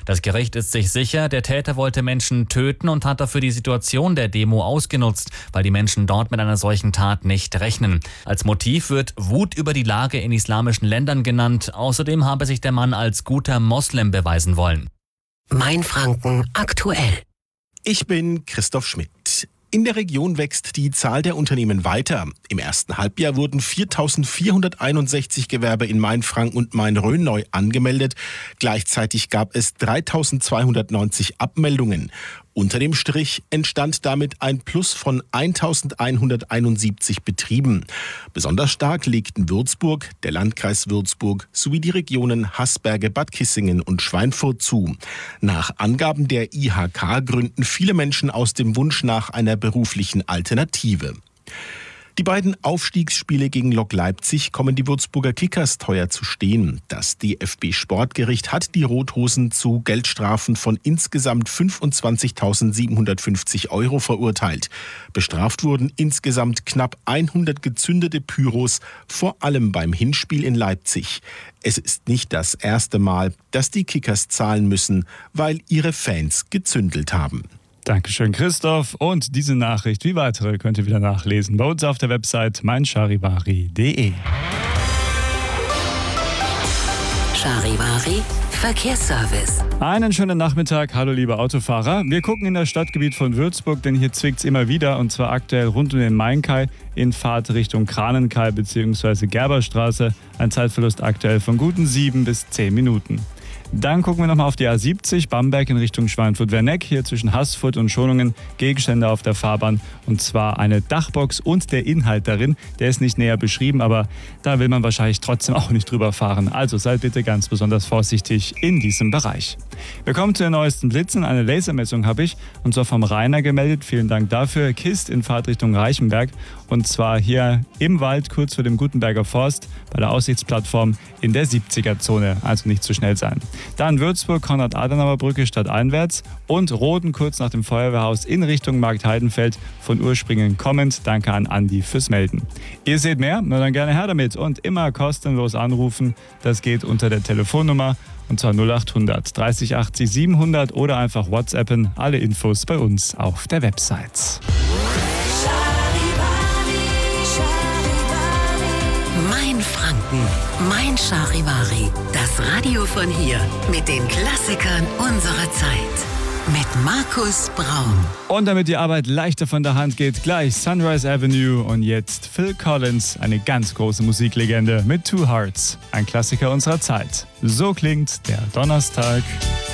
Das Gericht ist sich sicher, der Täter wollte Menschen töten und hat dafür die Situation der Demo ausgenutzt, weil die Menschen dort mit einer solchen Tat nicht rechnen. Als Motiv wird Wut über die Lage in islamischen Ländern genannt. Außerdem habe sich der Mann als guter Moslem beweisen wollen. Mainfranken aktuell. Ich bin Christoph Schmidt. In der Region wächst die Zahl der Unternehmen weiter. Im ersten Halbjahr wurden 4.461 Gewerbe in Mainfranken und Main-Rhön neu angemeldet. Gleichzeitig gab es 3.290 Abmeldungen. Unter dem Strich entstand damit ein Plus von 1.171 Betrieben. Besonders stark legten Würzburg, der Landkreis Würzburg sowie die Regionen Haßberge, Bad Kissingen und Schweinfurt zu. Nach Angaben der IHK gründen viele Menschen aus dem Wunsch nach einer beruflichen Alternative. Die beiden Aufstiegsspiele gegen Lok Leipzig kommen die Würzburger Kickers teuer zu stehen. Das DFB-Sportgericht hat die Rothosen zu Geldstrafen von insgesamt 25.750 € verurteilt. Bestraft wurden insgesamt knapp 100 gezündete Pyros, vor allem beim Hinspiel in Leipzig. Es ist nicht das erste Mal, dass die Kickers zahlen müssen, weil ihre Fans gezündelt haben. Dankeschön, Christoph. Und diese Nachricht wie weitere könnt ihr wieder nachlesen bei uns auf der Website meincharivari.de. Charivari Verkehrsservice. Einen schönen Nachmittag. Hallo liebe Autofahrer. Wir gucken in das Stadtgebiet von Würzburg, denn hier zwickt's immer wieder, und zwar aktuell rund um den Mainkai in Fahrt Richtung Kranenkai bzw. Gerberstraße. Ein Zeitverlust aktuell von guten 7 bis 10 Minuten. Dann gucken wir nochmal auf die A70, Bamberg in Richtung Schweinfurt-Werneck. Hier zwischen Haßfurt und Schonungen Gegenstände auf der Fahrbahn. Und zwar eine Dachbox und der Inhalt darin. Der ist nicht näher beschrieben, aber da will man wahrscheinlich trotzdem auch nicht drüber fahren. Also seid bitte ganz besonders vorsichtig in diesem Bereich. Wir kommen zu den neuesten Blitzen. Eine Lasermessung habe ich, und zwar vom Rainer gemeldet. Vielen Dank dafür. Kist in Fahrtrichtung Reichenberg. Und zwar hier im Wald, kurz vor dem Gutenberger Forst, bei der Aussichtsplattform in der 70er-Zone. Also nicht zu schnell sein. Dann Würzburg, Konrad-Adenauer-Brücke stadteinwärts und Roden kurz nach dem Feuerwehrhaus in Richtung Marktheidenfeld von Urspringen kommend. Danke an Andi fürs Melden. Ihr seht mehr? Na dann gerne her damit und immer kostenlos anrufen. Das geht unter der Telefonnummer, und zwar 0800 30 80 700 oder einfach WhatsAppen. Alle Infos bei uns auf der Website. Mainfranken, Mein Charivari, das Radio von hier mit den Klassikern unserer Zeit. Mit Markus Braun. Und damit die Arbeit leichter von der Hand geht, gleich Sunrise Avenue und jetzt Phil Collins, eine ganz große Musiklegende mit Two Hearts, ein Klassiker unserer Zeit. So klingt der Donnerstag.